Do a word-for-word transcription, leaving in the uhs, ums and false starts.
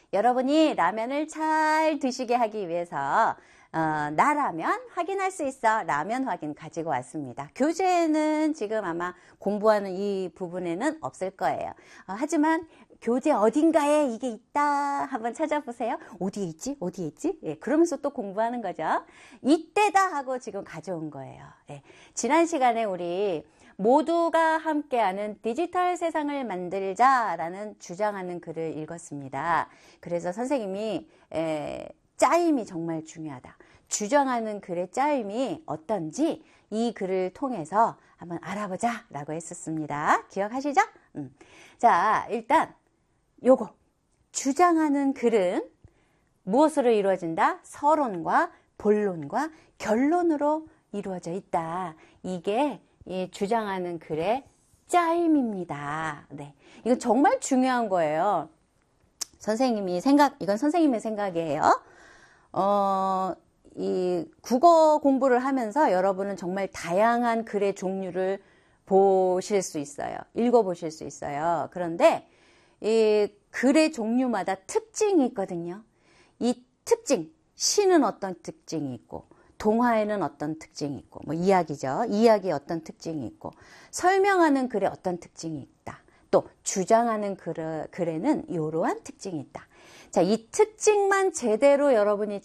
여러분이 라면을 잘 드시게 하기 위해서 어, 나라면 확인할 수 있어. 라면 확인 가지고 왔습니다. 교재에는 지금 아마 공부하는 이 부분에는 없을 거예요. 어, 하지만 교재 어딘가에 이게 있다. 한번 찾아보세요. 어디에 있지? 어디에 있지? 예, 그러면서 또 공부하는 거죠. 이때다 하고 지금 가져온 거예요. 예, 지난 시간에 우리 모두가 함께하는 디지털 세상을 만들자라는 주장하는 글을 읽었습니다. 그래서 선생님이 에, 짜임이 정말 중요하다. 주장하는 글의 짜임이 어떤지 이 글을 통해서 한번 알아보자 라고 했었습니다. 기억하시죠? 음. 자, 일단 요거 주장하는 글은 무엇으로 이루어진다? 서론과 본론과 결론으로 이루어져 있다. 이게 이 주장하는 글의 짜임입니다. 네, 이건 정말 중요한 거예요. 선생님이 생각, 이건 선생님의 생각이에요. 어, 이 국어 공부를 하면서 여러분은 정말 다양한 글의 종류를 보실 수 있어요. 읽어보실 수 있어요. 그런데 이 글의 종류마다 특징이 있거든요. 이 특징, 시는 어떤 특징이 있고 동화에는 어떤 특징이 있고 뭐 이야기죠. 이야기에 어떤 특징이 있고 설명하는 글에 어떤 특징이 있다. 또 주장하는 글, 글에는 이러한 특징이 있다. 자, 이 특징만 제대로 여러분이